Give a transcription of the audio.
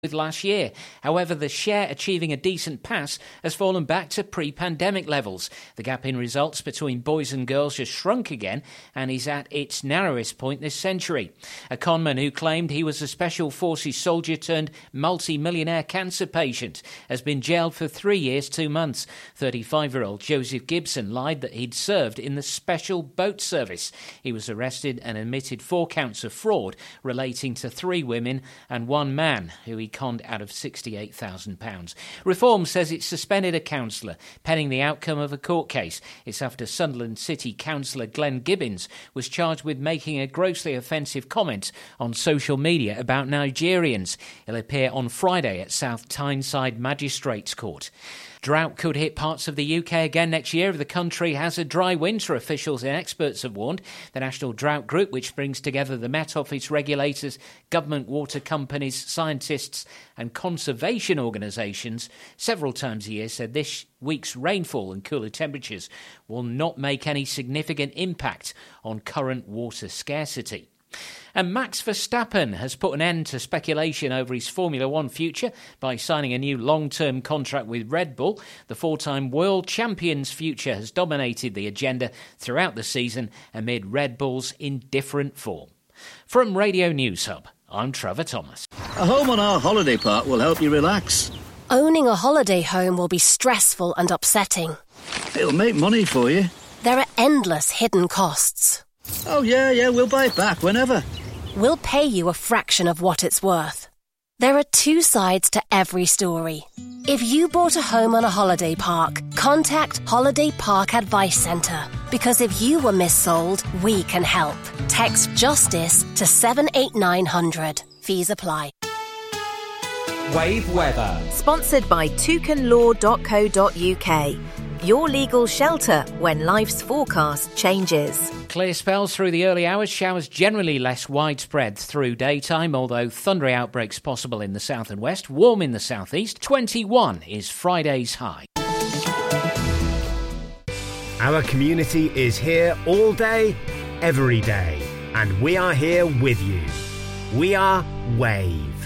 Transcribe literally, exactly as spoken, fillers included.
with last year. However, the share achieving a decent pass has fallen back to pre-pandemic levels. The gap in results between boys and girls has shrunk again and is at its narrowest point this century. A conman who claimed he was a Special Forces soldier turned multi-millionaire cancer patient has been jailed for three years, two months. thirty-five-year-old Joseph Gibson lied that he'd served in the Special Boat Service. He was arrested and admitted four counts of fraud relating to three women and one man who he conned out of sixty-eight thousand pounds. Reform says it's suspended a councillor pending the outcome of a court case. It's after Sunderland City councillor Glenn Gibbons was charged with making a grossly offensive comment on social media about Nigerians. He'll appear on Friday at South Tyneside Magistrates Court. Drought could hit parts of the U K again next year if the country has a dry winter, officials and experts have warned. The National Drought Group, which brings together the Met Office regulators, government water companies, scientists and conservation organisations, several times a year said this week's rainfall and cooler temperatures will not make any significant impact on current water scarcity. And Max Verstappen has put an end to speculation over his Formula One future by signing a new long-term contract with Red Bull. The four-time world champion's future has dominated the agenda throughout the season amid Red Bull's indifferent form. From Radio News Hub, I'm Trevor Thomas. A home on our holiday park will help you relax. Owning a holiday home will be stressful and upsetting. It'll make money for you. There are endless hidden costs. Oh, yeah, yeah, we'll buy it back whenever. We'll pay you a fraction of what it's worth. There are two sides to every story. If you bought a home on a holiday park, contact Holiday Park Advice Centre. Because if you were missold, we can help. Text JUSTICE to seven eight nine hundred. Fees apply. Wave weather. Sponsored by toucan law dot co dot uk. Your legal shelter when life's forecast changes. Clear spells through the early hours, showers generally less widespread through daytime, although thundery outbreaks possible in the south and west. Warm in the southeast. twenty-one is Friday's high. Our community is here all day, every day, and we are here with you. We are Wave.